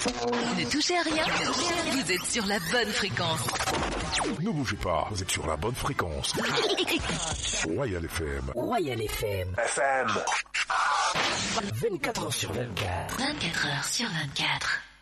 Ne touchez à rien. Vous êtes sur la bonne fréquence. Ne bougez pas, vous êtes sur la bonne fréquence. Royal FM. Royal FM. FM. 24h sur 24. 24h sur 24.